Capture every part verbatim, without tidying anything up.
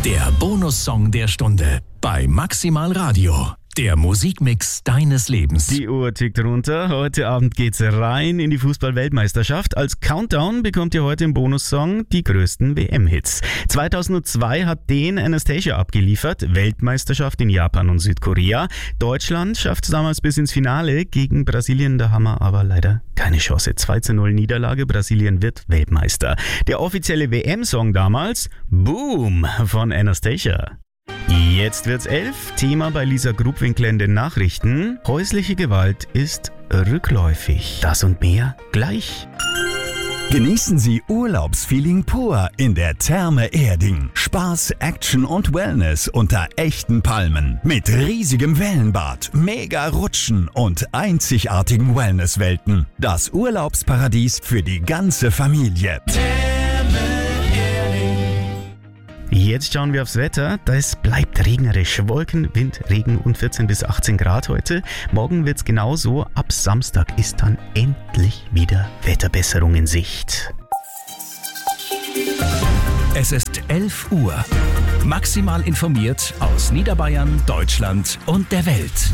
Der Bonussong der Stunde bei Maximal Radio. Der Musikmix deines Lebens. Die Uhr tickt runter. Heute Abend geht's rein in die Fußball-Weltmeisterschaft. Als Countdown bekommt ihr heute im Bonussong die größten W M-Hits. zweitausendzwei hat den Anastacia abgeliefert. Weltmeisterschaft in Japan und Südkorea. Deutschland schafft es damals bis ins Finale. Gegen Brasilien, da haben wir aber leider keine Chance. zwei zu null Niederlage. Brasilien wird Weltmeister. Der offizielle W M-Song damals, Boom von Anastacia. Jetzt wird's elf. Thema bei Lisa Grubwinkler in den Nachrichten. Häusliche Gewalt ist rückläufig. Das und mehr gleich. Genießen Sie Urlaubsfeeling pur in der Therme Erding. Spaß, Action und Wellness unter echten Palmen. Mit riesigem Wellenbad, mega Rutschen und einzigartigen Wellnesswelten. Das Urlaubsparadies für die ganze Familie. Jetzt schauen wir aufs Wetter. Das bleibt regnerisch. Wolken, Wind, Regen und vierzehn bis achtzehn Grad heute. Morgen wird's genauso. Ab Samstag ist dann endlich wieder Wetterbesserung in Sicht. Es ist elf Uhr. Maximal informiert aus Niederbayern, Deutschland und der Welt.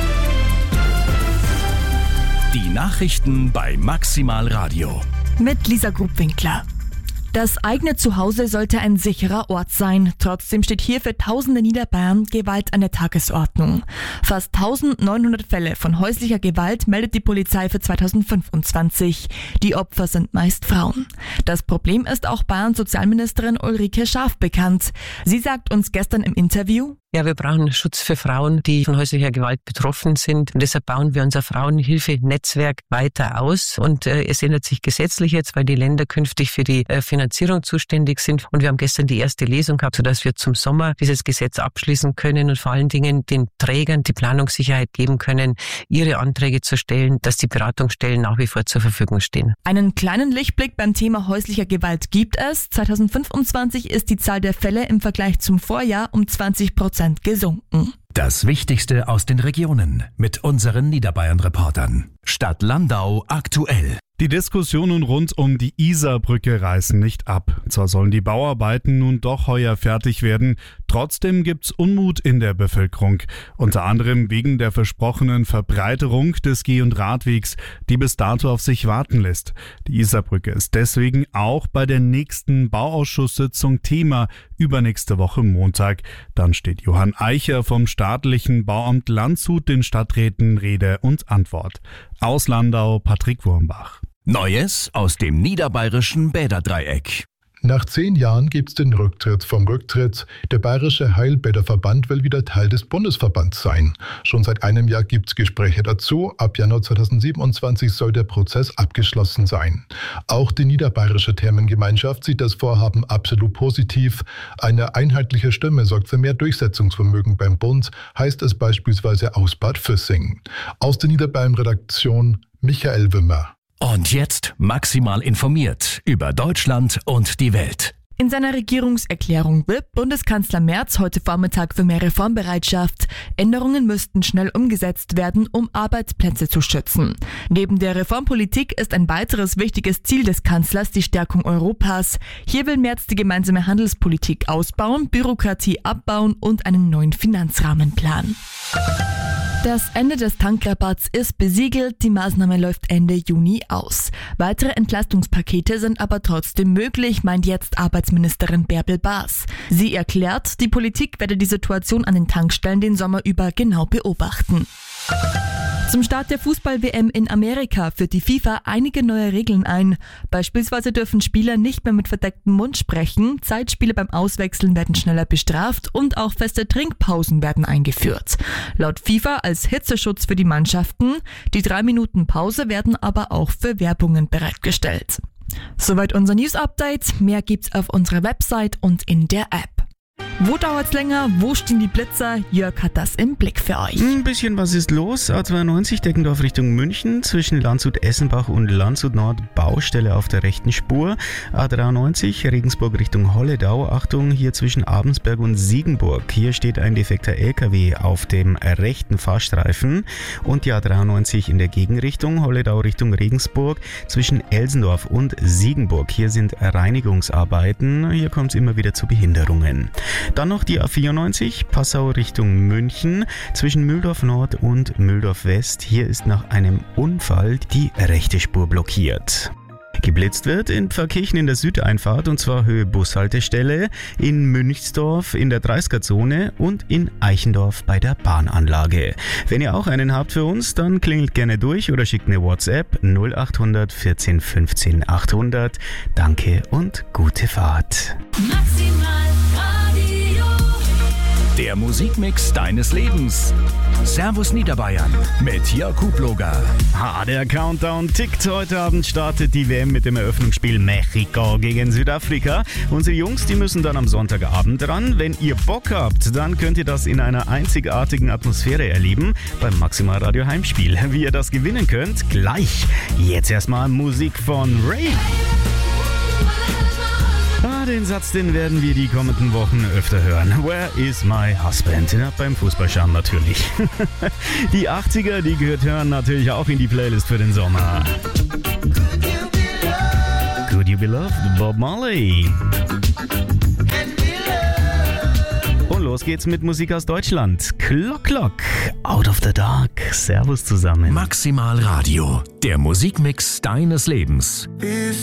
Die Nachrichten bei Maximal Radio. Mit Lisa Grubwinkler. Das eigene Zuhause sollte ein sicherer Ort sein. Trotzdem steht hier für tausende Niederbayern Gewalt an der Tagesordnung. Fast eintausendneunhundert Fälle von häuslicher Gewalt meldet die Polizei für zweitausendfünfundzwanzig. Die Opfer sind meist Frauen. Das Problem ist auch Bayerns Sozialministerin Ulrike Schaaf bekannt. Sie sagt uns gestern im Interview: Ja, wir brauchen Schutz für Frauen, die von häuslicher Gewalt betroffen sind. Und deshalb bauen wir unser Frauenhilfenetzwerk weiter aus. Und äh, es ändert sich gesetzlich jetzt, weil die Länder künftig für die äh, Finanzierung zuständig sind. Und wir haben gestern die erste Lesung gehabt, sodass wir zum Sommer dieses Gesetz abschließen können und vor allen Dingen den Trägern die Planungssicherheit geben können, ihre Anträge zu stellen, dass die Beratungsstellen nach wie vor zur Verfügung stehen. Einen kleinen Lichtblick beim Thema häuslicher Gewalt gibt es. zweitausendfünfundzwanzig ist die Zahl der Fälle im Vergleich zum Vorjahr um zwanzig Prozent gesunken. Das Wichtigste aus den Regionen mit unseren Niederbayern-Reportern. Stadt Landau aktuell. Die Diskussionen rund um die Isarbrücke reißen nicht ab. Zwar sollen die Bauarbeiten nun doch heuer fertig werden, trotzdem gibt's Unmut in der Bevölkerung. Unter anderem wegen der versprochenen Verbreiterung des Geh- und Radwegs, die bis dato auf sich warten lässt. Die Isarbrücke ist deswegen auch bei der nächsten Bauausschusssitzung Thema übernächste Woche Montag. Dann steht Johann Eicher vom staatlichen Bauamt Landshut den Stadträten Rede und Antwort. Aus Landau, Patrick Wurmbach. Neues aus dem niederbayerischen Bäderdreieck. Nach zehn Jahren gibt es den Rücktritt vom Rücktritt. Der Bayerische Heilbäderverband will wieder Teil des Bundesverbands sein. Schon seit einem Jahr gibt es Gespräche dazu. Ab Januar zweitausendsiebenundzwanzig soll der Prozess abgeschlossen sein. Auch die Niederbayerische Thermengemeinschaft sieht das Vorhaben absolut positiv. Eine einheitliche Stimme sorgt für mehr Durchsetzungsvermögen beim Bund, heißt es beispielsweise aus Bad Füssing. Aus der Niederbayern-Redaktion Michael Wimmer. Und jetzt maximal informiert über Deutschland und die Welt. In seiner Regierungserklärung wirbt Bundeskanzler Merz heute Vormittag für mehr Reformbereitschaft. Änderungen müssten schnell umgesetzt werden, um Arbeitsplätze zu schützen. Neben der Reformpolitik ist ein weiteres wichtiges Ziel des Kanzlers die Stärkung Europas. Hier will Merz die gemeinsame Handelspolitik ausbauen, Bürokratie abbauen und einen neuen Finanzrahmenplan. Das Ende des Tankrabatts ist besiegelt, die Maßnahme läuft Ende Juni aus. Weitere Entlastungspakete sind aber trotzdem möglich, meint jetzt Arbeitsministerin Bärbel Baas. Sie erklärt, die Politik werde die Situation an den Tankstellen den Sommer über genau beobachten. Zum Start der Fußball-W M in Amerika führt die FIFA einige neue Regeln ein. Beispielsweise dürfen Spieler nicht mehr mit verdecktem Mund sprechen, Zeitspiele beim Auswechseln werden schneller bestraft und auch feste Trinkpausen werden eingeführt. Laut FIFA als Hitzeschutz für die Mannschaften, die drei Minuten Pause werden aber auch für Werbungen bereitgestellt. Soweit unser News-Update. Mehr gibt's auf unserer Website und in der App. Wo dauert's länger? Wo stehen die Blitzer? Jörg hat das im Blick für euch. Ein bisschen was ist los. A zweiundneunzig Deckendorf Richtung München, zwischen Landshut-Essenbach und Landshut Nord Baustelle auf der rechten Spur. A dreiundneunzig Regensburg Richtung Holledau. Achtung, hier zwischen Abensberg und Siegenburg. Hier steht ein defekter L K W auf dem rechten Fahrstreifen. Und die A dreiundneunzig in der Gegenrichtung, Holledau Richtung Regensburg, zwischen Elsendorf und Siegenburg. Hier sind Reinigungsarbeiten. Hier kommt es immer wieder zu Behinderungen. Dann noch die A vierundneunzig, Passau Richtung München, zwischen Mühldorf Nord und Mühldorf West. Hier ist nach einem Unfall die rechte Spur blockiert. Geblitzt wird in Pfarrkirchen in der Südeinfahrt, und zwar Höhe Bushaltestelle, in Münchsdorf in der dreißiger-Zone und in Eichendorf bei der Bahnanlage. Wenn ihr auch einen habt für uns, dann klingelt gerne durch oder schickt eine WhatsApp null acht hundert vierzehn fünfzehn achthundert. Danke und gute Fahrt. Maximal Radio. Der Musikmix deines Lebens. Servus Niederbayern mit Jörg Hubloger. Ha, der Countdown tickt. Heute Abend startet die W M mit dem Eröffnungsspiel Mexiko gegen Südafrika. Unsere Jungs, die müssen dann am Sonntagabend ran. Wenn ihr Bock habt, dann könnt ihr das in einer einzigartigen Atmosphäre erleben beim Maximal Radio Heimspiel. Wie ihr das gewinnen könnt, gleich. Jetzt erstmal Musik von Ray. Ah, den Satz, den werden wir die kommenden Wochen öfter hören. Where is my husband? Ja, beim Fußballscham natürlich. Die achtziger, die gehört hören natürlich auch in die Playlist für den Sommer. Could You Be Loved? Bob Marley. Und los geht's mit Musik aus Deutschland. Clock Clock, Out of the Dark. Servus zusammen. Maximal Radio, der Musikmix deines Lebens.